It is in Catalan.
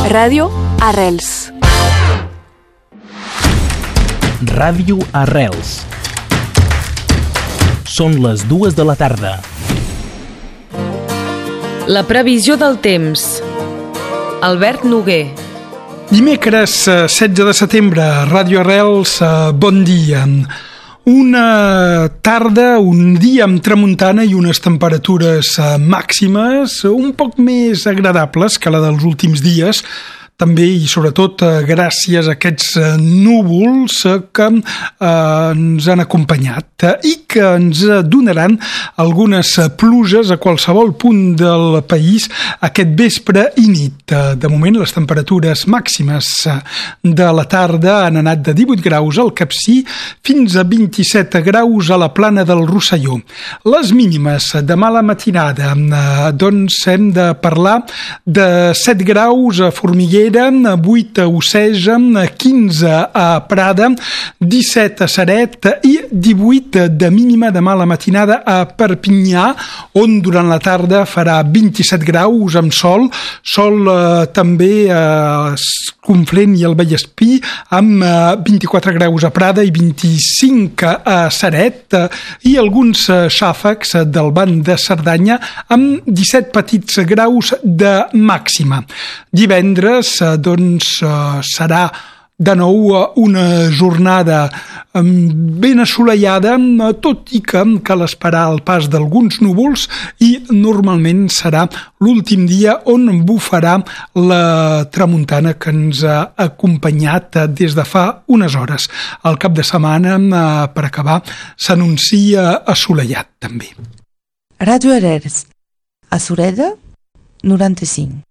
Ràdio Arrels. Ràdio Arrels. Són les 2 de la tarda. La previsió del temps. Albert Noguer. Dimecres 16 de setembre, Ràdio Arrels, bon dia. Una tarda, un dia amb tramuntana i unes temperatures màximes un poc més agradables que la dels últims dies, també i sobretot gràcies a aquests núvols que ens han acompanyat i que ens donaran algunes pluges a qualsevol punt del país aquest vespre i nit. De moment, les temperatures màximes de la tarda han anat de 18 graus al Capcir fins a 27 graus a la Plana del Rosselló. Les mínimes demà a la matinada, doncs hem de parlar de 7 graus a Formiguera, 8 a Oceja, 15 a Prada, 17 a Ceret i 18 de mínima demà a la matinada a Perpinyà, on durant la tarda farà 27 graus amb sol també a Conflent i el Vallespí, amb 24 graus a Prada i 25 a Ceret, i alguns xàfecs del Banc de Cerdanya amb 17 petits graus de màxima. Divendres serà de nou una jornada ben assolellada, tot i que cal esperar el pas d'alguns núvols, i normalment serà l'últim dia on bufarà la tramuntana que ens ha acompanyat des de fa unes hores. El cap de setmana, per acabar, s'anuncia assolellat també. Ràdio Arrels, a Sureda, 95.